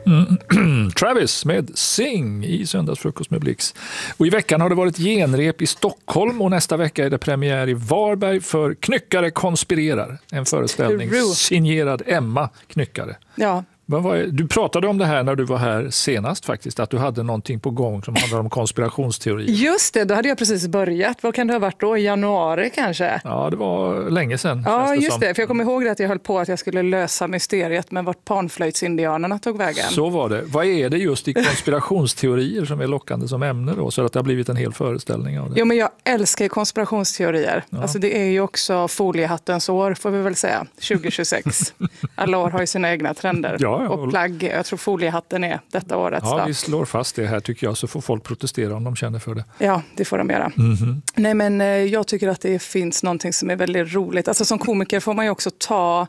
Travis med Sing i Söndagsfrukost med Blix. Och i veckan har det varit genrep i Stockholm och nästa vecka är det premiär i Varberg för Knyckare konspirerar. En föreställning signerad Emma Knyckare. Ja. Du pratade om det här när du var här senast faktiskt, att du hade någonting på gång som handlar om konspirationsteorier. Just det, då hade jag precis börjat. Vad kan det ha varit då? I januari kanske? Ja, det var länge sedan. Ja, just det. För jag kommer ihåg att jag höll på att jag skulle lösa mysteriet med vart panflöjtsindianerna tog vägen. Så var det. Vad är det just i konspirationsteorier som är lockande som ämne då? Så att det har blivit en hel föreställning av det. Jo, men jag älskar konspirationsteorier. Ja. Alltså det är ju också foliehattens år, får vi väl säga. 2026. Alla år har ju sina egna trender. Ja. Och plagg, jag tror foliehatten är detta årets. Ja, vi slår fast det här tycker jag, så får folk protestera om de känner för det. Ja, det får de göra. Mm-hmm. Nej, men jag tycker att det finns någonting som är väldigt roligt. Alltså som komiker får man ju också ta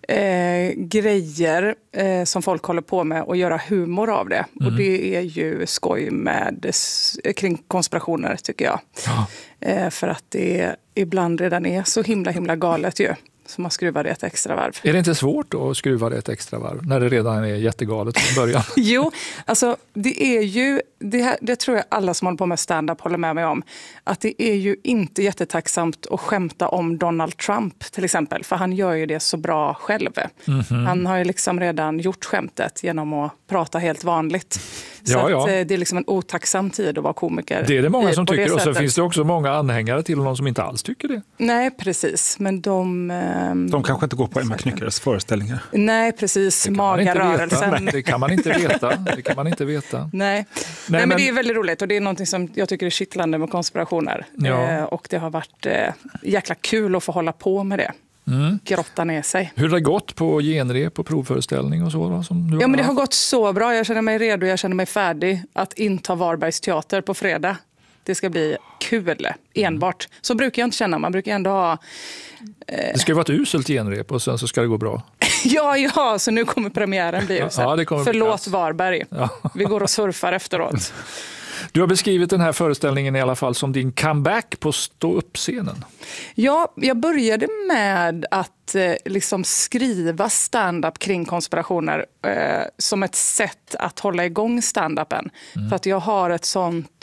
grejer som folk håller på med och göra humor av det. Och det är ju skoj kring konspirationer tycker jag. Ja. För att det ibland redan är så himla galet ju. Så man skruvar det ett extra varv. Är det inte svårt att skruva det ett extra varv när det redan är jättegalet från början? Jo, alltså det är ju, det tror jag alla som håller på med stand-up håller med mig om, att det är ju inte jättetacksamt att skämta om Donald Trump till exempel, för han gör ju det så bra själv. Mm-hmm. Han har ju liksom redan gjort skämtet genom att prata helt vanligt. Så att det är liksom en otacksam tid att vara komiker. Det är det många som tycker, och så finns det också många anhängare till någon som inte alls tycker det. Nej, precis. Men de kanske inte går på Emma Knyckares föreställningar. Nej, precis. Magarörelsen. Det kan man inte veta. Nej, men det är väldigt roligt och det är någonting som jag tycker är kittlande med konspirationer. Ja. Och det har varit jäkla kul att få hålla på med det. Grotta ner sig. Hur har det gått på genrep och provföreställning och så? Då, som men det har gått så bra. Jag känner mig redo, jag känner mig färdig att inta Varbergs teater på fredag. Det ska bli kul, enbart. Så brukar jag inte känna, man brukar ändå ha... Det ska ju vara ett uselt genrep och sen så ska det gå bra. Ja, så nu kommer premiären bli uselt. Ja, förlåt Varberg. Ja. Vi går och surfar efteråt. Du har beskrivit den här föreställningen i alla fall som din comeback på stå-upp-scenen. Ja, jag började med att liksom skriva stand-up kring konspirationer som ett sätt att hålla igång stand-upen. För att jag har ett sånt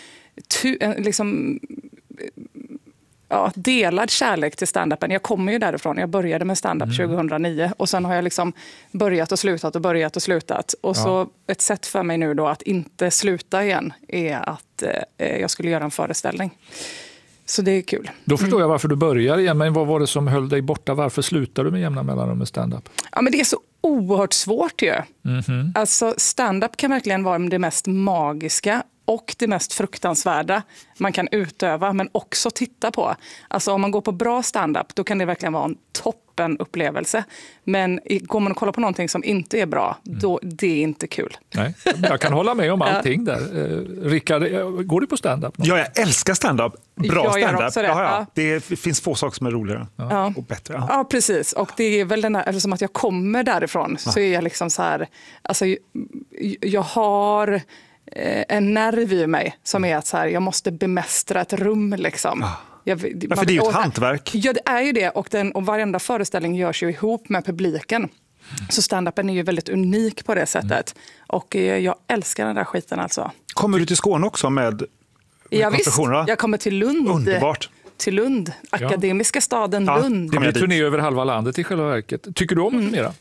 delad kärlek till stand-upen. Jag kommer ju därifrån. Jag började med stand-up 2009 och sen har jag liksom börjat och slutat. Och så ett sätt för mig nu då att inte sluta igen är att jag skulle göra en föreställning. Så det är kul. Då förstår jag varför du börjar igen, men vad var det som höll dig borta? Varför slutar du med jämna mellanrum med stand-up? Ja, men det är så oerhört svårt ju. Mm-hmm. Alltså stand-up kan verkligen vara det mest magiska och det mest fruktansvärda man kan utöva, men också titta på. Alltså om man går på bra stand-up, då kan det verkligen vara en toppenupplevelse. Men går man och kollar på någonting som inte är bra, då det är inte kul. Nej, jag kan hålla med om allting där. Rickard, går du på stand-up? Ja, jag älskar stand-up. Bra stand-up. Ja. Det finns få saker som är roligare och bättre. Ja, precis. Och det är väl den här, som att jag kommer därifrån så är jag liksom så här, alltså jag har en nerv i mig som är att så här, jag måste bemästra ett rum liksom. För det är ju ett hantverk. Ja, det är ju det. Och varenda föreställning görs ju ihop med publiken. Så stand-upen är ju väldigt unik på det sättet. Och jag älskar den där skiten alltså. Kommer du till Skåne också med ja, visst. Jag kommer till Lund. Underbart. Till Lund. Akademiska staden Lund. Det blir turné över halva landet i själva verket. Tycker du om att turnera?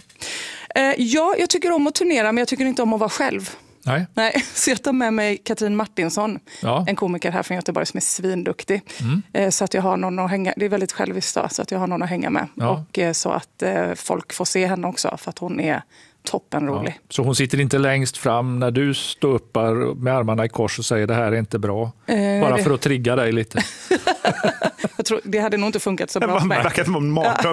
Ja, jag tycker om att turnera, men jag tycker inte om att vara själv. Nej, så jag tar med mig Katrin Martinsson, en komiker här från Göteborg som är svinduktig. Så att jag har någon att hänga, det är väldigt själviskt då, så att jag har någon att hänga med. Och så att folk får se henne också, för att hon är toppenrolig. Ja. Så hon sitter inte längst fram när du står upp med armarna i kors och säger det här är inte bra, bara för att trigga dig lite? Jag tror, det hade nog inte funkat så bra för mig. Det verkar som en mardröm.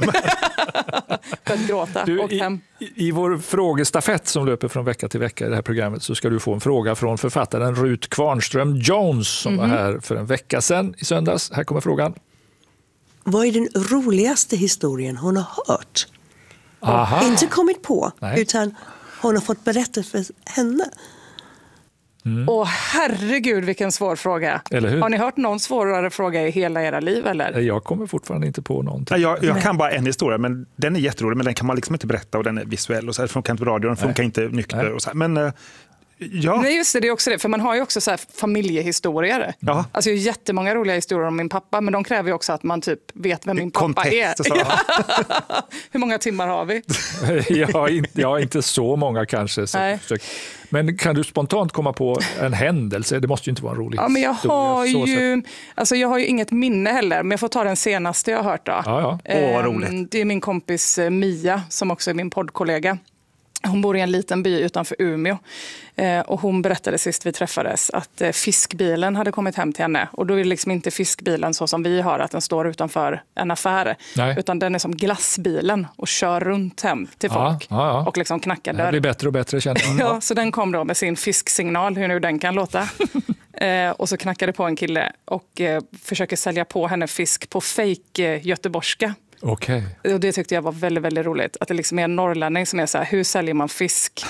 För att gråta. I vår frågestafett som löper från vecka till vecka i det här programmet så ska du få en fråga från författaren Ruth Kvarnström Jones som var här för en vecka sedan i söndags. Här kommer frågan. Vad är den roligaste historien hon har hört? Aha. Inte kommit på, utan hon har fått berättat för henne. Åh, herregud vilken svår fråga. Eller hur? Har ni hört någon svårare fråga i hela era liv eller? Jag kommer fortfarande inte på någonting. Jag kan bara en historia, men den är jätterolig, men den kan man liksom inte berätta och den är visuell och så här, funkar inte på radio, den funkar inte nykter och så här. Men ja. Nej, just det är också det, för man har ju också så här familjehistorier. Ja. Alltså jag har jättemånga roliga historier om min pappa, men de kräver ju också att man typ vet vem min pappa kontext, är. Ja. Hur många timmar har vi? Jag inte så många kanske. Så men kan du spontant komma på en händelse? Det måste ju inte vara en rolig men jag historia. Jag har ju inget minne heller, men jag får ta den senaste jag har hört då. Ja. Vad roligt. Det är min kompis Mia, som också är min poddkollega. Hon bor i en liten by utanför Umeå och hon berättade sist vi träffades att fiskbilen hade kommit hem till henne. Och då är det liksom inte fiskbilen så som vi har, att den står utanför en affär. Nej. Utan den är som glassbilen och kör runt hem till folk och liksom knackar dörr. Det blir bättre och bättre, känner jag. Ja, så den kom då med sin fisksignal, hur nu den kan låta. Och så knackade på en kille och försöker sälja på henne fisk på fake göteborgska. Okay. Och det tyckte jag var väldigt, väldigt roligt. Att det liksom är en norrlänning som är så här, hur säljer man fisk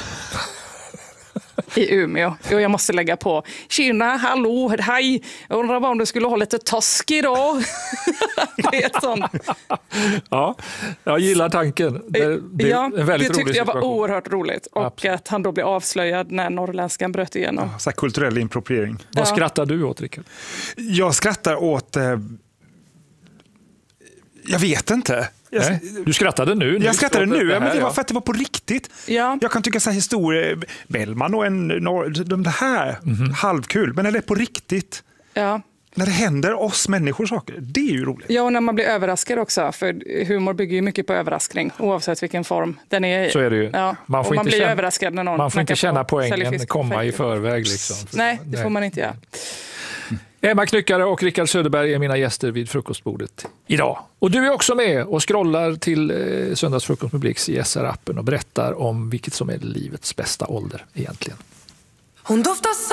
i Umeå? Och jag måste lägga på, tjena, hallå, hej, jag undrar om du skulle ha lite tosk idag. Det är sånt. Ja, jag gillar tanken. Det är en väldigt det tyckte rolig jag var situation. Oerhört roligt. Och absolut. Att han då blir avslöjad när norrländskan bröt igenom. Så här kulturell impropriering. Vad skrattar du åt, Rickard? Jag skrattar åt... Jag vet inte. Du skrattade nu. Jag skrattade nu, men det var för att det var på riktigt. Ja. Jag kan tycka så här historier, Bellman och det här, halvkul. Men när det är på riktigt, när det händer oss människor saker, det är ju roligt. Ja, och när man blir överraskad också. För humor bygger ju mycket på överraskning, oavsett vilken form den är i. Så är det ju. Ja. Man får man inte blir känna, överraskad när någon man får inte känna poängen, komma i förväg. förväg. Liksom. Nej, det får man inte göra. Emma Knyckare och Rickard Söderberg är mina gäster vid frukostbordet idag. Och du är också med och scrollar till Söndagsfrukost med Blix i SR-appen och berättar om vilket som är livets bästa ålder egentligen. Hon doftar